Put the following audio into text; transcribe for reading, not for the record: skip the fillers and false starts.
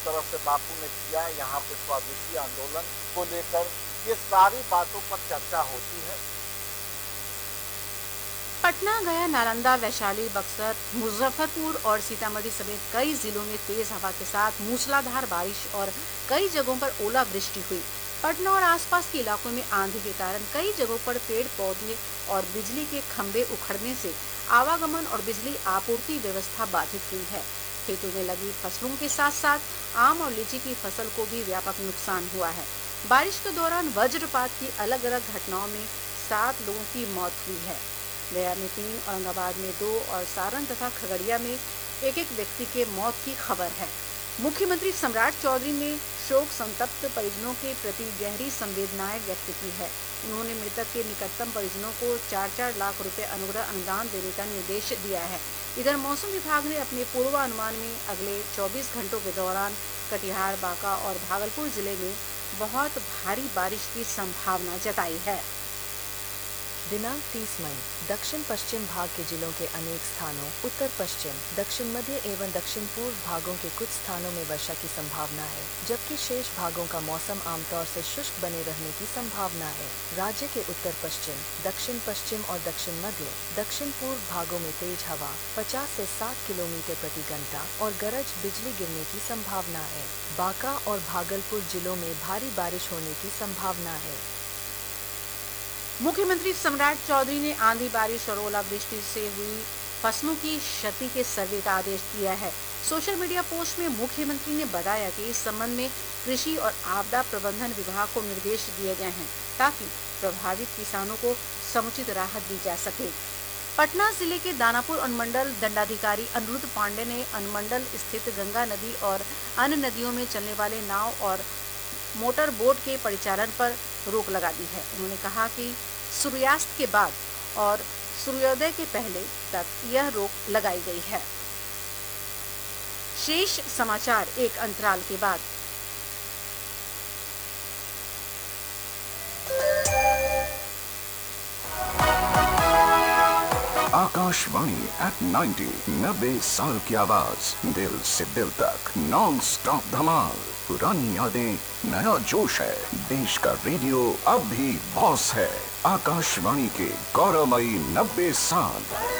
तरह से बापू ने किया है यहाँ पे स्वदेशी आंदोलन को लेकर, ये सारी बातों पर चर्चा होती है। पटना, गया, नालंदा, वैशाली, बक्सर, मुजफ्फरपुर और सीतामढ़ी समेत कई जिलों में तेज हवा के साथ मूसलाधार बारिश और कई जगहों पर ओलावृष्टि हुई। पटना और आसपास के इलाकों में आंधी के कारण कई जगहों पर पेड़ पौधे और बिजली के खंभे उखड़ने से आवागमन और बिजली आपूर्ति व्यवस्था बाधित हुई है। खेतों में लगी फसलों के साथ साथ आम और लीची की फसल को भी व्यापक नुकसान हुआ है। बारिश के दौरान वज्रपात की अलग अलग घटनाओं में 7 लोगों की मौत हुई है। गया में 3, औरंगाबाद में 2 और सारण तथा खगड़िया में एक एक व्यक्ति के मौत की खबर है। मुख्यमंत्री सम्राट चौधरी ने शोक संतप्त परिजनों के प्रति गहरी संवेदनाएं व्यक्त की है। उन्होंने मृतक के निकटतम परिजनों को 4-4 लाख रुपए अनुग्रह अनुदान देने का निर्देश दिया है। इधर मौसम विभाग ने अपने पूर्वानुमान में अगले 24 घंटों के दौरान कटिहार, बांका और भागलपुर जिले में बहुत भारी बारिश की संभावना जताई है। दिनांक 30 मई दक्षिण पश्चिम भाग के जिलों के अनेक स्थानों, उत्तर पश्चिम, दक्षिण मध्य एवं दक्षिण पूर्व भागों के कुछ स्थानों में वर्षा की संभावना है, जबकि शेष भागों का मौसम आमतौर से शुष्क बने रहने की संभावना है। राज्य के उत्तर पश्चिम, दक्षिण पश्चिम और दक्षिण मध्य, दक्षिण पूर्व भागों में तेज हवा 50 से 60 किलोमीटर प्रति घंटा और गरज बिजली गिरने की संभावना है। बांका और भागलपुर जिलों में भारी बारिश होने की संभावना है। मुख्यमंत्री सम्राट चौधरी ने आंधी, बारिश और ओलावृष्टि से हुई फसलों की क्षति के सर्वे का आदेश दिया है। सोशल मीडिया पोस्ट में मुख्यमंत्री ने बताया कि इस संबंध में कृषि और आपदा प्रबंधन विभाग को निर्देश दिए गए हैं ताकि प्रभावित किसानों को समुचित राहत दी जा सके। पटना जिले के दानापुर अनुमंडल दंडाधिकारी अनिरुद्ध पांडे ने अनुमंडल स्थित गंगा नदी और अन्य नदियों में चलने वाले नाव और मोटर बोट के परिचालन पर रोक लगा दी है। उन्होंने कहा कि सूर्यास्त के बाद और सूर्योदय के पहले तक यह रोक लगाई गई है। शेष समाचार एक अंतराल के बाद। आकाशवाणी एट 90, 90 साल की आवाज, दिल से दिल तक, नॉन स्टॉप धमाल, पुरानी यादें, नया जोश है। देश का रेडियो अब भी बॉस है। आकाशवाणी के गौरवमयी 90 साल।